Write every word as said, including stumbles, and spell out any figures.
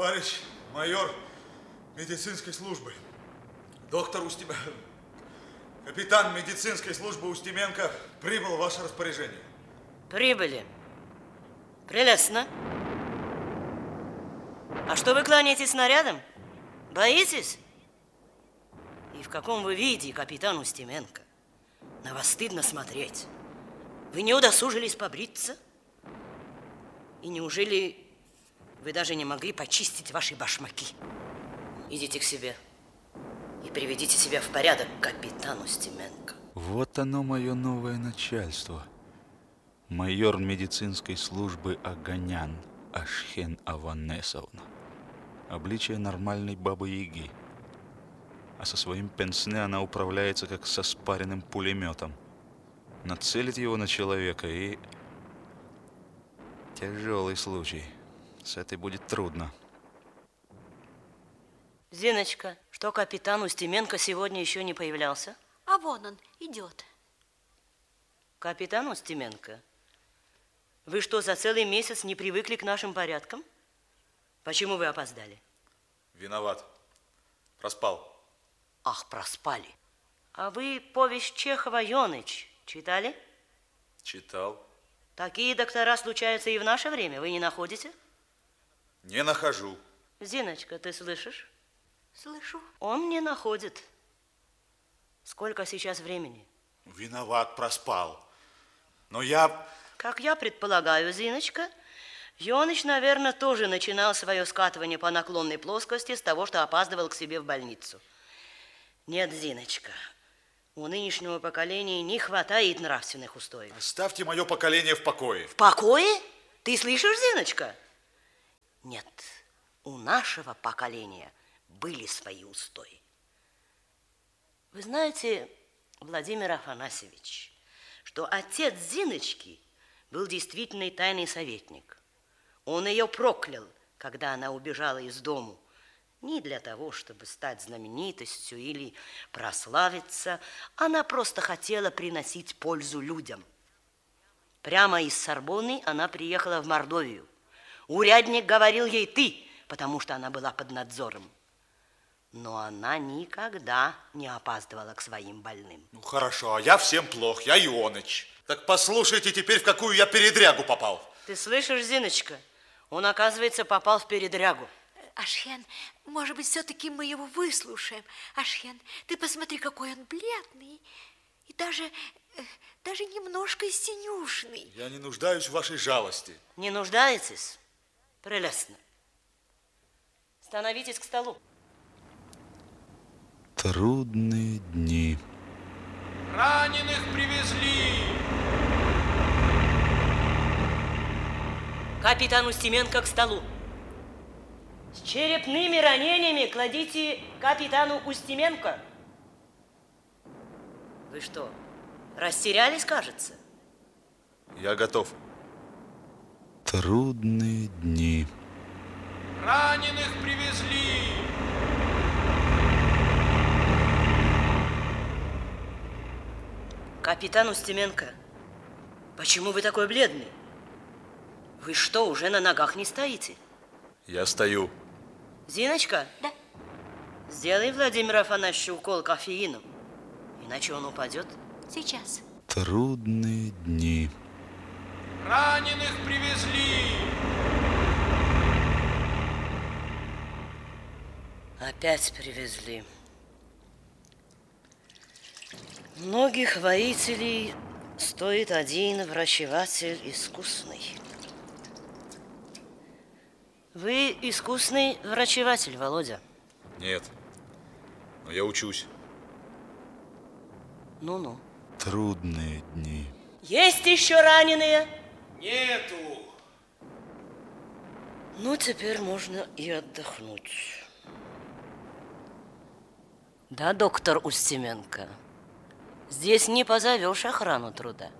Товарищ майор медицинской службы, доктор Устименко, капитан медицинской службы Устименко прибыл в ваше распоряжение. Прибыли. Прелестно. А что вы кланяетесь снарядом? Боитесь? И в каком вы виде, капитан Устименко? На вас стыдно смотреть. Вы не удосужились побриться? И неужели вы даже не могли почистить ваши башмаки? Идите к себе и приведите себя в порядок, капитан Устименко. Вот оно, мое новое начальство. Майор медицинской службы Оганян Ашхен Аванесовна. Обличие нормальной бабы-яги. А со своим пенсне она управляется, как со спаренным пулеметом. Нацелит его на человека и... Тяжелый случай. С этой будет трудно. Зиночка, что капитан Устименко сегодня еще не появлялся? А вон он идет. Капитан Устименко, вы что, за целый месяц не привыкли к нашим порядкам? Почему вы опоздали? Виноват. Проспал. Ах, проспали. А вы повесть Чехова «Ёныч» читали? Читал. Такие доктора случаются и в наше время, вы не находите? Не нахожу. Зиночка, ты слышишь? Слышу. Он не находит. Сколько сейчас времени? Виноват, проспал. Но я... Как я предполагаю, Зиночка, Ёныч, наверное, тоже начинал свое скатывание по наклонной плоскости с того, что опаздывал к себе в больницу. Нет, Зиночка, у нынешнего поколения не хватает нравственных устоев. Оставьте мое поколение в покое. В покое? Ты слышишь, Зиночка? Нет, у нашего поколения были свои устои. Вы знаете, Владимир Афанасьевич, что отец Зиночки был действительно тайный советник. Он ее проклял, когда она убежала из дому. Не для того, чтобы стать знаменитостью или прославиться. Она просто хотела приносить пользу людям. Прямо из Сорбонны она приехала в Мордовию. Урядник говорил ей «ты», потому что она была под надзором. Но она никогда не опаздывала к своим больным. Ну хорошо, а я всем плох, я Ионыч. Так послушайте теперь, в какую я передрягу попал. Ты слышишь, Зиночка? Он, оказывается, попал в передрягу. Ашхен, может быть, все-таки мы его выслушаем. Ашхен, ты посмотри, какой он бледный. И даже, даже немножко синюшный. Я не нуждаюсь в вашей жалости. Не нуждаетесь? Прелестно. Становитесь к столу. Трудные дни. Раненых привезли. Капитан Устименко к столу. С черепными ранениями кладите капитану Устименко. Вы что, растерялись, кажется? Я готов. Трудные дни. Раненых привезли. Капитан Устименко, почему вы такой бледный? Вы что, уже на ногах не стоите? Я стою. Зиночка? Да. Сделай Владимиру Афанасьевичу укол кофеином, иначе он упадет. Сейчас. Трудные дни. Раненых привезли. Опять привезли. Многих воителей стоит один врачеватель искусный. Вы искусный врачеватель, Володя? Нет, но я учусь. Ну-ну. Трудные дни. Есть еще раненые? Нету. Ну, теперь можно и отдохнуть. Да, доктор Устименко, здесь не позовешь охрану труда.